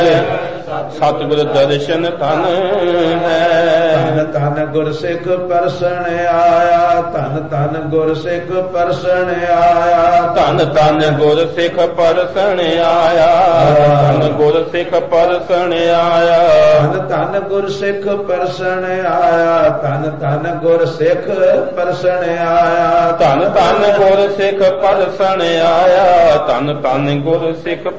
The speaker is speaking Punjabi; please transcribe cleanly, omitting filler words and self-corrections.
ਸਤਿਗੁਰ ਦਰਸ਼ਨ ਧਨ ਹੈ। ਧਨ ਧਨ ਗੁਰ ਸਿੱਖ ਪਰਸਣ ਆਇਆ, ਧਨ ਧਨ ਗੁਰ ਸਿੱਖ ਪਰਸਣ ਆਇਆ, ਧਨ ਧਨ ਗੁਰ ਸਿੱਖ ਪਰਸਣ ਆਇਆ, ਧਨ ਗੁਰ ਸਿੱਖ ਪਰਸਣ ਆਇਆ, ਧਨ ਧਨ ਗੁਰ ਸਿੱਖ ਪਰਸਣ ਆਇਆ, ਧਨ ਧਨ ਗੁਰ ਸਿੱਖ ਪਰਸਣ ਆਇਆ, ਧਨ ਧਨ ਗੁਰ ਸਿੱਖ ਪਰਸਣ ਆਇਆ, ਧਨ ਧਨ ਗੁਰ ਸਿੱਖ